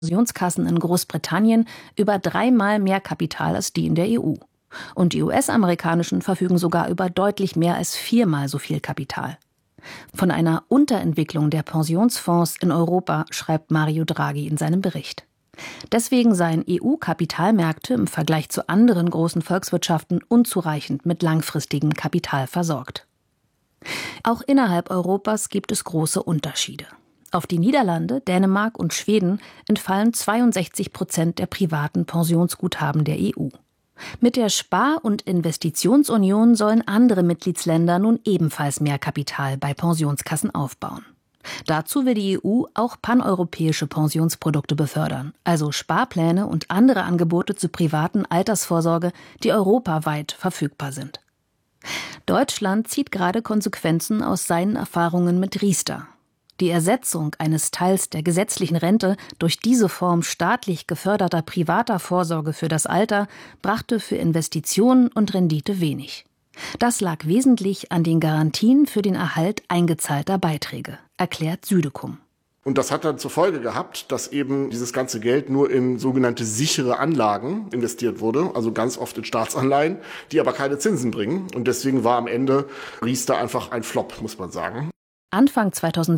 Pensionskassen in Großbritannien über 3-mal mehr Kapital als die in der EU. Und die US-amerikanischen verfügen sogar über deutlich mehr als 4-mal so viel Kapital. Von einer Unterentwicklung der Pensionsfonds in Europa schreibt Mario Draghi in seinem Bericht. Deswegen seien EU-Kapitalmärkte im Vergleich zu anderen großen Volkswirtschaften unzureichend mit langfristigem Kapital versorgt. Auch innerhalb Europas gibt es große Unterschiede. Auf die Niederlande, Dänemark und Schweden entfallen 62% der privaten Pensionsguthaben der EU. Mit der Spar- und Investitionsunion sollen andere Mitgliedsländer nun ebenfalls mehr Kapital bei Pensionskassen aufbauen. Dazu will die EU auch paneuropäische Pensionsprodukte befördern, also Sparpläne und andere Angebote zur privaten Altersvorsorge, die europaweit verfügbar sind. Deutschland zieht gerade Konsequenzen aus seinen Erfahrungen mit Riester. Die Ersetzung eines Teils der gesetzlichen Rente durch diese Form staatlich geförderter privater Vorsorge für das Alter brachte für Investitionen und Rendite wenig. Das lag wesentlich an den Garantien für den Erhalt eingezahlter Beiträge, erklärt Südekum. Und das hat dann zur Folge gehabt, dass eben dieses ganze Geld nur in sogenannte sichere Anlagen investiert wurde, also ganz oft in Staatsanleihen, die aber keine Zinsen bringen. Und deswegen war am Ende Riester einfach ein Flop, muss man sagen. Anfang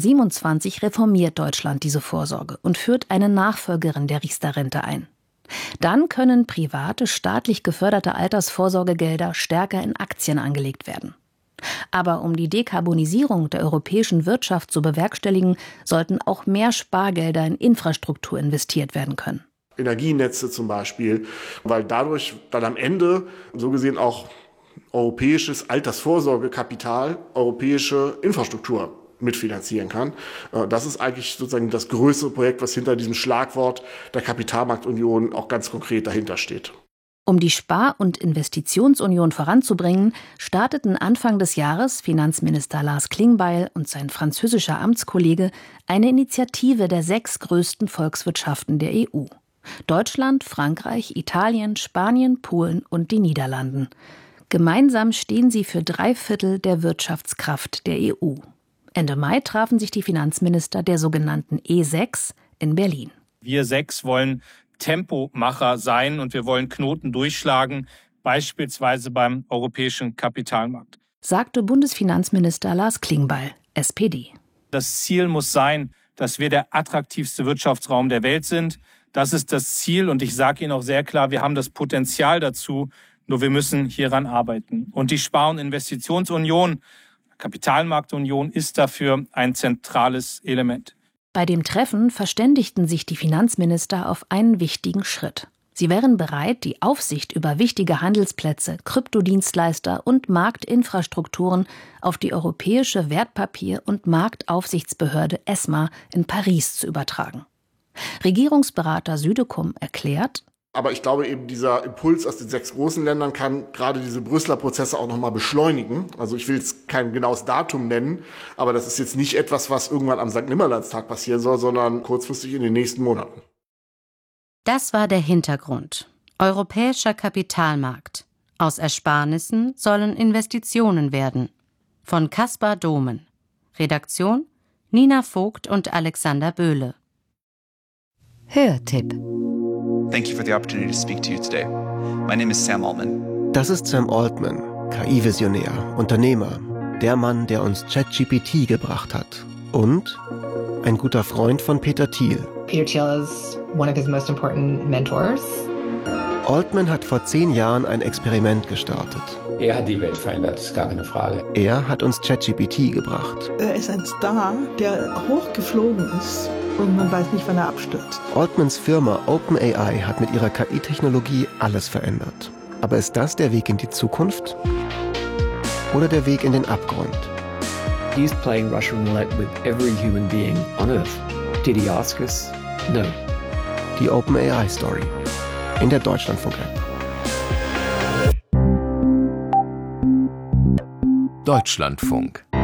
2027 reformiert Deutschland diese Vorsorge und führt eine Nachfolgerin der Riester-Rente ein. Dann können private, staatlich geförderte Altersvorsorgegelder stärker in Aktien angelegt werden. Aber um die Dekarbonisierung der europäischen Wirtschaft zu bewerkstelligen, sollten auch mehr Spargelder in Infrastruktur investiert werden können. Energienetze zum Beispiel, weil dadurch dann am Ende so gesehen auch europäisches Altersvorsorgekapital, europäische Infrastruktur mitfinanzieren kann. Das ist eigentlich sozusagen das größere Projekt, was hinter diesem Schlagwort der Kapitalmarktunion auch ganz konkret dahinter steht. Um die Spar- und Investitionsunion voranzubringen, starteten Anfang des Jahres Finanzminister Lars Klingbeil und sein französischer Amtskollege eine Initiative der 6 größten Volkswirtschaften der EU. Deutschland, Frankreich, Italien, Spanien, Polen und die Niederlanden. Gemeinsam stehen sie für 3/4 der Wirtschaftskraft der EU. Ende Mai trafen sich die Finanzminister der sogenannten E6 in Berlin. Wir 6 wollen Tempomacher sein und wir wollen Knoten durchschlagen, beispielsweise beim europäischen Kapitalmarkt, sagte Bundesfinanzminister Lars Klingbeil, SPD. Das Ziel muss sein, dass wir der attraktivste Wirtschaftsraum der Welt sind. Das ist das Ziel und ich sage Ihnen auch sehr klar, wir haben das Potenzial dazu, nur wir müssen hieran arbeiten. Und die Spar- und Investitionsunion, Kapitalmarktunion ist dafür ein zentrales Element. Bei dem Treffen verständigten sich die Finanzminister auf einen wichtigen Schritt. Sie wären bereit, die Aufsicht über wichtige Handelsplätze, Kryptodienstleister und Marktinfrastrukturen auf die Europäische Wertpapier- und Marktaufsichtsbehörde ESMA in Paris zu übertragen. Regierungsberater Südekum erklärt: Aber ich glaube eben, dieser Impuls aus den 6 großen Ländern kann gerade diese Brüsseler Prozesse auch nochmal beschleunigen. Also ich will jetzt kein genaues Datum nennen, aber das ist jetzt nicht etwas, was irgendwann am Sankt-Nimmerleins-Tag passieren soll, sondern kurzfristig in den nächsten Monaten. Das war der Hintergrund. Europäischer Kapitalmarkt. Aus Ersparnissen sollen Investitionen werden. Von Kaspar Domen. Redaktion Nina Vogt und Alexander Böhle. Hörtipp. Thank you for the opportunity to speak to you today. My name is Sam Altman. Das ist Sam Altman, KI-Visionär, Unternehmer, der Mann, der uns ChatGPT gebracht hat. Und ein guter Freund von Peter Thiel. Peter Thiel is one of his most important mentors. Altman hat vor 10 Jahren ein Experiment gestartet. Er hat die Welt verändert, ist gar keine Frage. Er hat uns ChatGPT gebracht. Er ist ein Star, der hochgeflogen ist. Und man weiß nicht, wann er abstürzt. Altmans Firma OpenAI hat mit ihrer KI-Technologie alles verändert. Aber ist das der Weg in die Zukunft? Oder der Weg in den Abgrund? He's playing Russian roulette with every human being on Earth. Did he ask us? No. Die OpenAI-Story in der Deutschlandfunk-App. Deutschlandfunk.